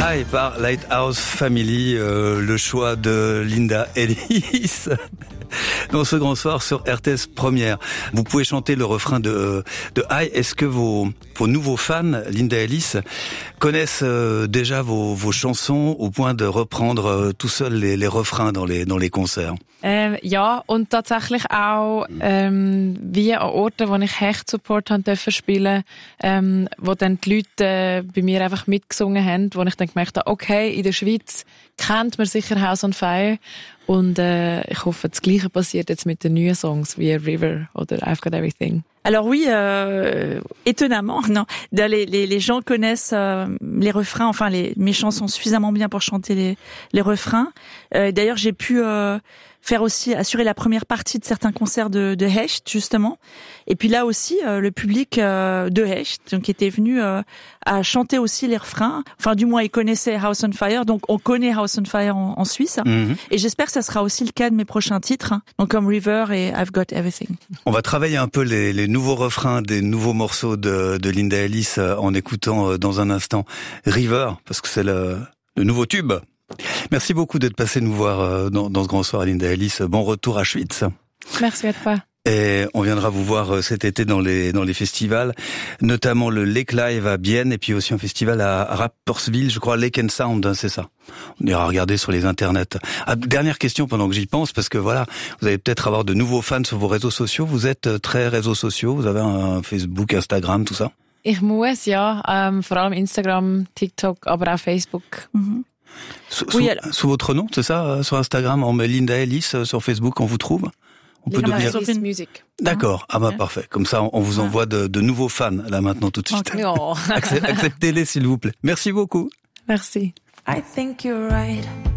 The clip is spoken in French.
High par Lighthouse Family, le choix de Linda Ellis dans ce grand soir sur RTS Première. Vous pouvez chanter le refrain de High. Est-ce que vos nouveaux fans, Linda Ellis, connaissent déjà vos chansons au point de reprendre tout seuls les refrains dans les concerts? Ja, und tatsächlich auch wie an Orten, wo ich Hecht-Support dürfen spielen, wo dann die Leute bei mir einfach mitgesungen haben, wo ich dann gemerkt habe, okay, in der Schweiz kennt man sicher House on Fire und ich hoffe, das Gleiche passiert jetzt mit den neuen Songs wie River oder I've Got Everything. Alors oui, étonnamment, non. Les gens connaissent les refrains, enfin mes chansons suffisamment bien pour chanter les refrains. D'ailleurs, j'ai pu assurer la première partie de certains concerts de Hecht, justement. Et puis là aussi, le public de Hecht, donc était venu à chanter aussi les refrains. Enfin, du moins, ils connaissaient House on Fire, donc on connaît House on Fire en Suisse. Mm-hmm. Et j'espère que ça sera aussi le cas de mes prochains titres, hein, donc comme River et I've Got Everything. On va travailler un peu les nouveaux refrains des nouveaux morceaux de Linda Ellis en écoutant dans un instant River, parce que c'est le nouveau tube. Merci beaucoup d'être passé nous voir dans ce grand soir, Linda Ellis. Bon retour à Schwytz. Merci à toi. Et on viendra vous voir cet été dans les festivals, notamment le Lake Live à Bienne et puis aussi un festival à Rapperswil, je crois, Lake and Sound, hein, c'est ça. On ira regarder sur les internets. Dernière question pendant que j'y pense, parce que voilà, vous allez peut-être avoir de nouveaux fans sur vos réseaux sociaux. Vous êtes très réseaux sociaux, vous avez un Facebook, Instagram, tout ça? Ich muss, ja, vor allem Instagram, TikTok, aber auch Facebook. Mm-hmm. Sous votre nom, c'est ça, sur Instagram, on met Linda Ellis, sur Facebook, on vous trouve? On peut devenir... Music. D'accord, parfait. Comme ça, on vous envoie de nouveaux fans, là, maintenant, tout de suite. Okay. Oh. Acceptez-les, s'il vous plaît. Merci beaucoup. Merci. I think you're right.